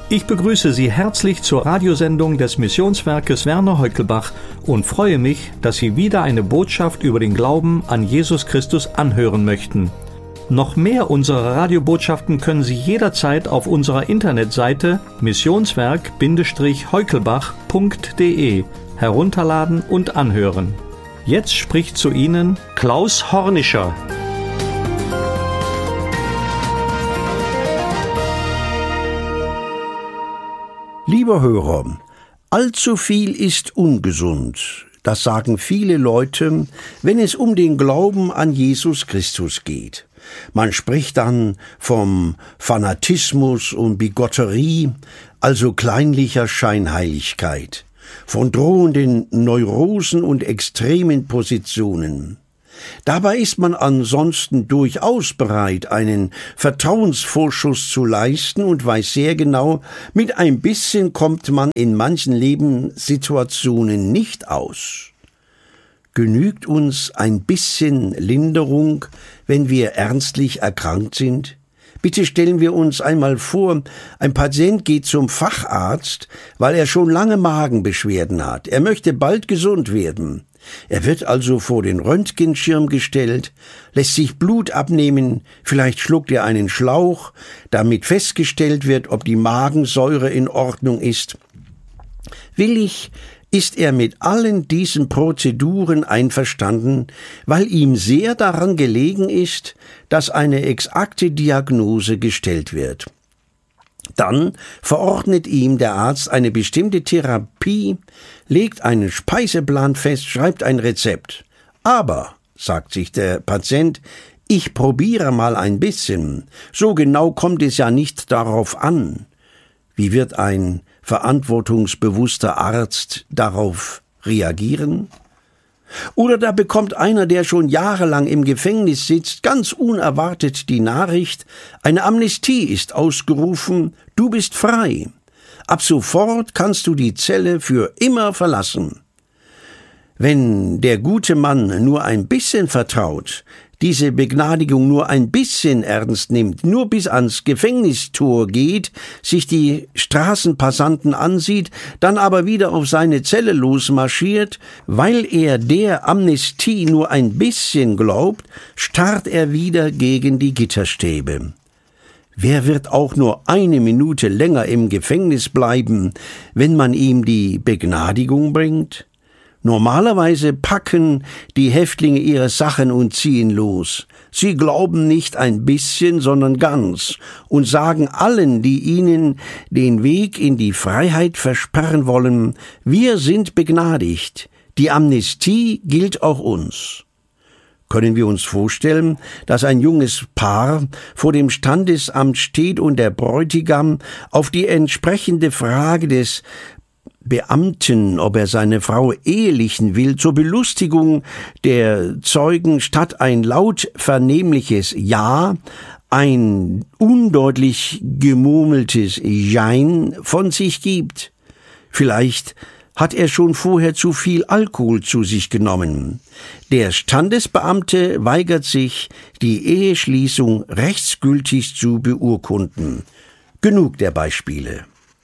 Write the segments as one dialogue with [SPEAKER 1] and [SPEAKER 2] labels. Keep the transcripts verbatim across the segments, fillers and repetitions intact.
[SPEAKER 1] Ich begrüße Sie herzlich zur Radiosendung des Missionswerkes Werner Heukelbach und freue mich, dass Sie wieder eine Botschaft über den Glauben an Jesus Christus anhören möchten. Noch mehr unserer Radiobotschaften können Sie jederzeit auf unserer Internetseite missionswerk Heukelbach punkt de herunterladen und anhören. Jetzt spricht zu Ihnen Klaus Hornischer.
[SPEAKER 2] Lieber Hörer, allzu viel ist ungesund. Das sagen viele Leute, wenn es um den Glauben an Jesus Christus geht. Man spricht dann vom Fanatismus und Bigotterie, also kleinlicher Scheinheiligkeit, von drohenden Neurosen und extremen Positionen. Dabei ist man ansonsten durchaus bereit, einen Vertrauensvorschuss zu leisten und weiß sehr genau, mit ein bisschen kommt man in manchen Lebenssituationen nicht aus. Genügt uns ein bisschen Linderung, wenn wir ernstlich erkrankt sind? Bitte stellen wir uns einmal vor, ein Patient geht zum Facharzt, weil er schon lange Magenbeschwerden hat. Er möchte bald gesund werden. Er wird also vor den Röntgenschirm gestellt, lässt sich Blut abnehmen, vielleicht schluckt er einen Schlauch, damit festgestellt wird, ob die Magensäure in Ordnung ist. Willig ist er mit allen diesen Prozeduren einverstanden, weil ihm sehr daran gelegen ist, dass eine exakte Diagnose gestellt wird. Dann verordnet ihm der Arzt eine bestimmte Therapie, legt einen Speiseplan fest, schreibt ein Rezept. Aber, sagt sich der Patient, ich probiere mal ein bisschen. So genau kommt es ja nicht darauf an. Wie wird ein verantwortungsbewusster Arzt darauf reagieren? Oder da bekommt einer, der schon jahrelang im Gefängnis sitzt, ganz unerwartet die Nachricht, eine Amnestie ist ausgerufen, du bist frei. Ab sofort kannst du die Zelle für immer verlassen. Wenn der gute Mann nur ein bisschen vertraut, diese Begnadigung nur ein bisschen ernst nimmt, nur bis ans Gefängnistor geht, sich die Straßenpassanten ansieht, dann aber wieder auf seine Zelle losmarschiert, weil er der Amnestie nur ein bisschen glaubt, starrt er wieder gegen die Gitterstäbe. Wer wird auch nur eine Minute länger im Gefängnis bleiben, wenn man ihm die Begnadigung bringt? Normalerweise packen die Häftlinge ihre Sachen und ziehen los. Sie glauben nicht ein bisschen, sondern ganz und sagen allen, die ihnen den Weg in die Freiheit versperren wollen, wir sind begnadigt. Die Amnestie gilt auch uns. Können wir uns vorstellen, dass ein junges Paar vor dem Standesamt steht und der Bräutigam auf die entsprechende Frage des Beamten, ob er seine Frau ehelichen will, zur Belustigung der Zeugen statt ein laut vernehmliches Ja, ein undeutlich gemurmeltes Jein von sich gibt. Vielleicht hat er schon vorher zu viel Alkohol zu sich genommen. Der Standesbeamte weigert sich, die Eheschließung rechtsgültig zu beurkunden. Genug der Beispiele.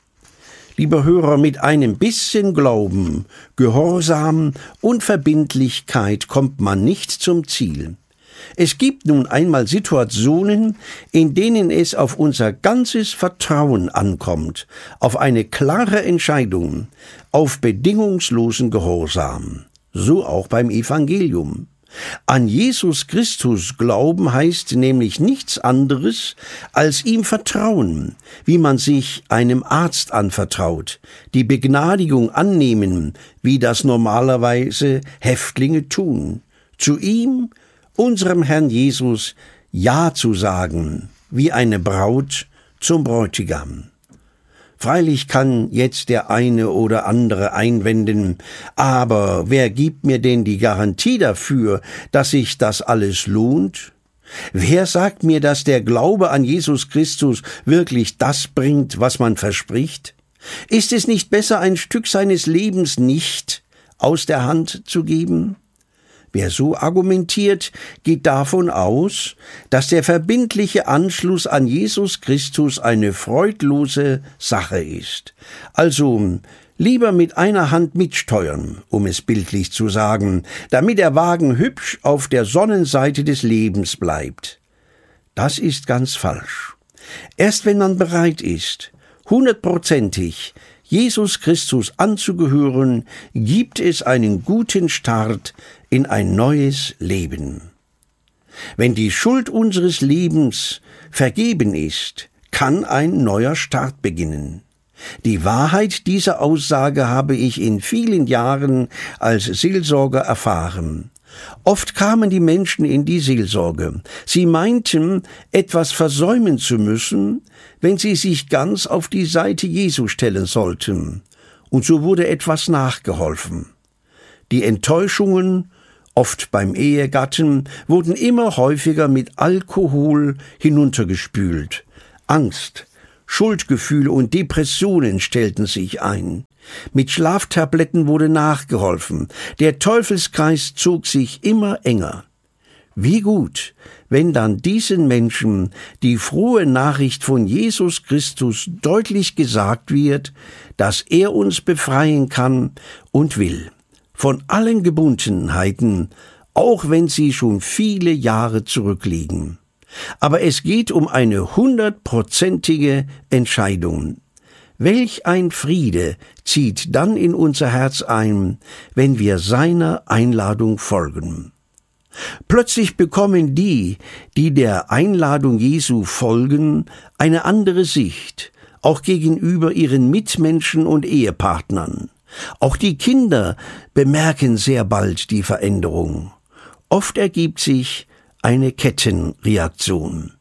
[SPEAKER 2] Lieber Hörer, mit einem bisschen Glauben, Gehorsam und Verbindlichkeit kommt man nicht zum Ziel. Es gibt nun einmal Situationen, in denen es auf unser ganzes Vertrauen ankommt, auf eine klare Entscheidung, auf bedingungslosen Gehorsam. So auch beim Evangelium. An Jesus Christus glauben heißt nämlich nichts anderes, als ihm vertrauen, wie man sich einem Arzt anvertraut, die Begnadigung annehmen, wie das normalerweise Häftlinge tun, zu ihm, unserem Herrn Jesus, Ja zu sagen, wie eine Braut zum Bräutigam. Freilich kann jetzt der eine oder andere einwenden, aber wer gibt mir denn die Garantie dafür, dass sich das alles lohnt? Wer sagt mir, dass der Glaube an Jesus Christus wirklich das bringt, was man verspricht? Ist es nicht besser, ein Stück seines Lebens nicht aus der Hand zu geben? Wer so argumentiert, geht davon aus, dass der verbindliche Anschluss an Jesus Christus eine freudlose Sache ist. Also lieber mit einer Hand mitsteuern, um es bildlich zu sagen, damit der Wagen hübsch auf der Sonnenseite des Lebens bleibt. Das ist ganz falsch. Erst wenn man bereit ist, hundertprozentig Jesus Christus anzugehören, gibt es einen guten Start in ein neues Leben. Wenn die Schuld unseres Lebens vergeben ist, kann ein neuer Start beginnen. Die Wahrheit dieser Aussage habe ich in vielen Jahren als Seelsorger erfahren. Oft kamen die Menschen in die Seelsorge. Sie meinten, etwas versäumen zu müssen, wenn sie sich ganz auf die Seite Jesu stellen sollten. Und so wurde etwas nachgeholfen. Die Enttäuschungen, oft beim Ehegatten, wurden immer häufiger mit Alkohol hinuntergespült. Angst, Schuldgefühle und Depressionen stellten sich ein. Mit Schlaftabletten wurde nachgeholfen. Der Teufelskreis zog sich immer enger. Wie gut, wenn dann diesen Menschen die frohe Nachricht von Jesus Christus deutlich gesagt wird, dass er uns befreien kann und will. Von allen Gebundenheiten, auch wenn sie schon viele Jahre zurückliegen. Aber es geht um eine hundertprozentige Entscheidung. Welch ein Friede zieht dann in unser Herz ein, wenn wir seiner Einladung folgen. Plötzlich bekommen die, die der Einladung Jesu folgen, eine andere Sicht, auch gegenüber ihren Mitmenschen und Ehepartnern. Auch die Kinder bemerken sehr bald die Veränderung. Oft ergibt sich eine Kettenreaktion.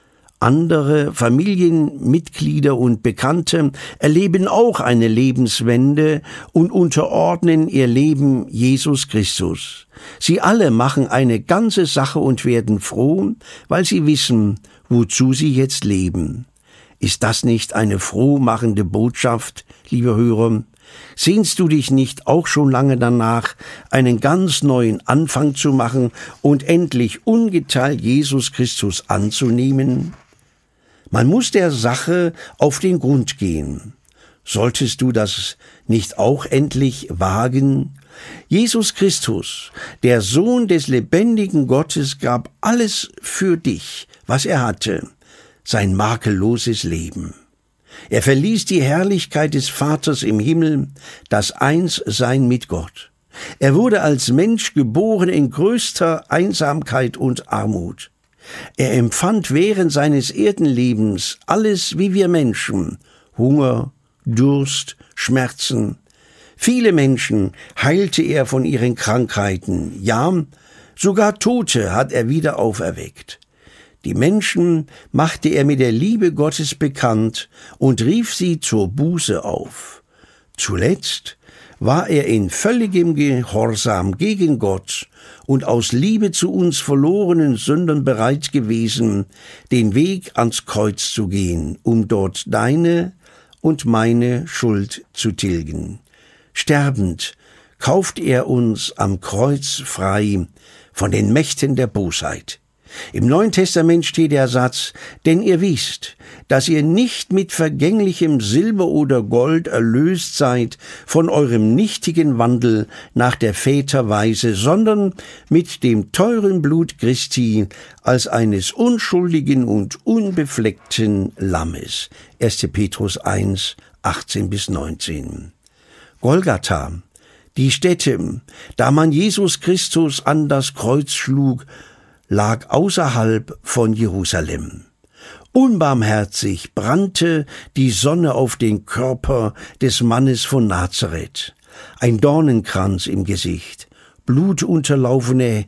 [SPEAKER 2] Andere Familienmitglieder und Bekannte erleben auch eine Lebenswende und unterordnen ihr Leben Jesus Christus. Sie alle machen eine ganze Sache und werden froh, weil sie wissen, wozu sie jetzt leben. Ist das nicht eine frohmachende Botschaft, liebe Hörer? Sehnst du dich nicht auch schon lange danach, einen ganz neuen Anfang zu machen und endlich ungeteilt Jesus Christus anzunehmen? Man muss der Sache auf den Grund gehen. Solltest du das nicht auch endlich wagen? Jesus Christus, der Sohn des lebendigen Gottes, gab alles für dich, was er hatte, sein makelloses Leben. Er verließ die Herrlichkeit des Vaters im Himmel, das Einssein mit Gott. Er wurde als Mensch geboren in größter Einsamkeit und Armut. Er empfand während seines Erdenlebens alles wie wir Menschen, Hunger, Durst, Schmerzen. Viele Menschen heilte er von ihren Krankheiten, ja, sogar Tote hat er wieder auferweckt. Die Menschen machte er mit der Liebe Gottes bekannt und rief sie zur Buße auf. Zuletzt war er in völligem Gehorsam gegen Gott und aus Liebe zu uns verlorenen Sündern bereit gewesen, den Weg ans Kreuz zu gehen, um dort deine und meine Schuld zu tilgen. Sterbend kauft er uns am Kreuz frei von den Mächten der Bosheit. Im Neuen Testament steht der Satz, denn ihr wisst, dass ihr nicht mit vergänglichem Silber oder Gold erlöst seid von eurem nichtigen Wandel nach der Väterweise, sondern mit dem teuren Blut Christi als eines unschuldigen und unbefleckten Lammes. erster Petrus eins, achtzehn bis neunzehn. Golgatha, die Stätte, da man Jesus Christus an das Kreuz schlug, lag außerhalb von Jerusalem. Unbarmherzig brannte die Sonne auf den Körper des Mannes von Nazareth. Ein Dornenkranz im Gesicht, blutunterlaufene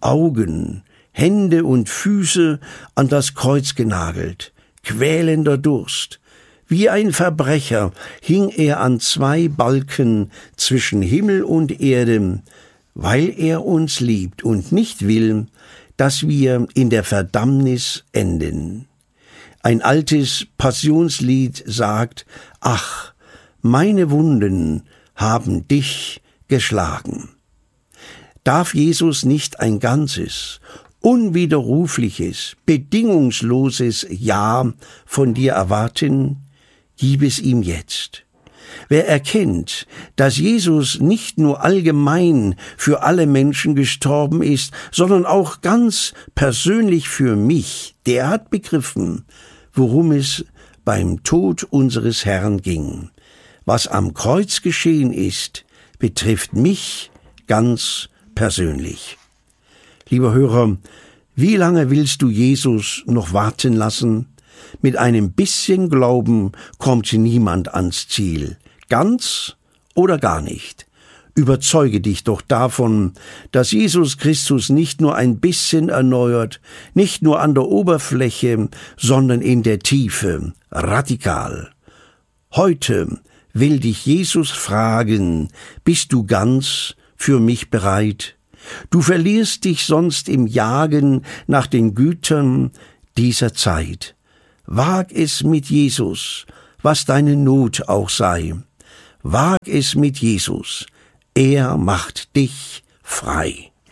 [SPEAKER 2] Augen, Hände und Füße an das Kreuz genagelt, quälender Durst. Wie ein Verbrecher hing er an zwei Balken zwischen Himmel und Erde, weil er uns liebt und nicht will, dass wir in der Verdammnis enden. Ein altes Passionslied sagt, ach, meine Wunden haben dich geschlagen. Darf Jesus nicht ein ganzes, unwiderrufliches, bedingungsloses Ja von dir erwarten? Gib es ihm jetzt. Wer erkennt, dass Jesus nicht nur allgemein für alle Menschen gestorben ist, sondern auch ganz persönlich für mich, der hat begriffen, worum es beim Tod unseres Herrn ging. Was am Kreuz geschehen ist, betrifft mich ganz persönlich. Lieber Hörer, wie lange willst du Jesus noch warten lassen? Mit einem bisschen Glauben kommt niemand ans Ziel. Ganz oder gar nicht. Überzeuge dich doch davon, dass Jesus Christus nicht nur ein bisschen erneuert, nicht nur an der Oberfläche, sondern in der Tiefe, radikal. Heute will dich Jesus fragen, bist du ganz für mich bereit? Du verlierst dich sonst im Jagen nach den Gütern dieser Zeit. Wag es mit Jesus, was deine Not auch sei. Wag es mit Jesus, er macht dich frei.